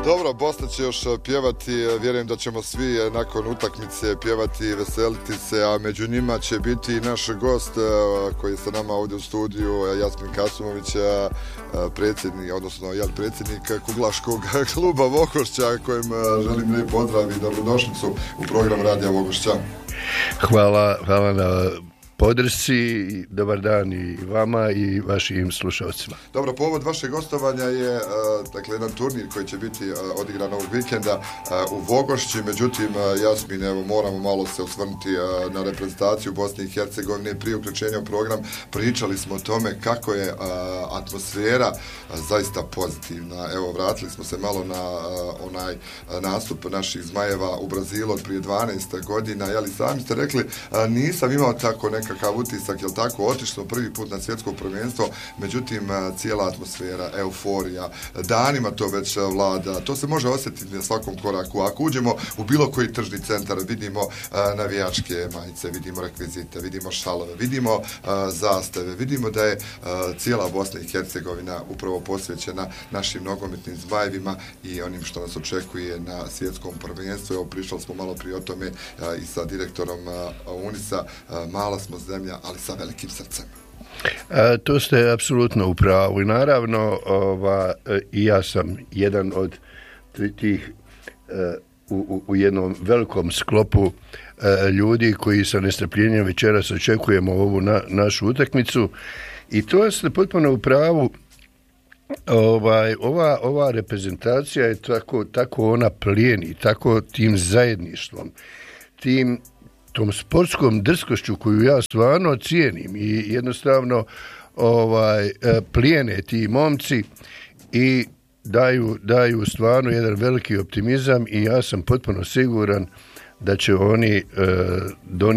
Dobro, Bosna će još pjevati, vjerujem da ćemo svi nakon utakmice pjevati i veseliti se, a među njima će biti i naš gost koji je sa nama ovdje u studiju, Jasmin Kasumović, predsjednik, odnosno predsjednik Kuglaškog kluba Vogošća, kojem želim lijep pozdrav i dobrodošlicu u program Radija Vogošća. Hvala na podršci, dobar dan i vama i vašim slušalcima. Dobro, povod vašeg gostovanja je jedan turnir koji će biti odigran ovog vikenda u Vogošći, međutim, Jasmin, evo, moramo malo se osvrnuti na reprezentaciju Bosne i Hercegovine. Prije uključenja u program pričali smo o tome kako je atmosfera zaista pozitivna. Evo, vratili smo se malo na onaj nastup naših Zmajeva u Brazilu od prije 12 godina, jeli sami ste rekli, nisam imao tako nekakav utisak, jel tako, otišli smo prvi put na svjetsko prvenstvo, međutim cijela atmosfera, euforija, danima to već vlada, to se može osjetiti na svakom koraku. Ako uđemo u bilo koji tržni centar, vidimo navijačke majice, vidimo rekvizite, vidimo šalove, vidimo zastave, vidimo da je cijela Bosna i Hercegovina upravo posvećena našim nogometnim Zmajevima i onim što nas očekuje na svjetskom prvenstvu. Evo, pričali smo malo prije o tome i sa direktorom Unisa, mala smo zemlja, ali sa velikim srcem. To ste apsolutno u pravu i naravno i ja sam jedan od tih u jednom velikom sklopu ljudi koji sa nestrpljenjem večeras očekujemo ovu našu utakmicu i to ste potpuno u pravu. Ova reprezentacija je tako ona plijeni, tako tim zajedništvom, tom sportskom drskošću koju ja stvarno cijenim i jednostavno plijene ti momci i daju stvarno jedan veliki optimizam i ja sam potpuno siguran da će oni donijeti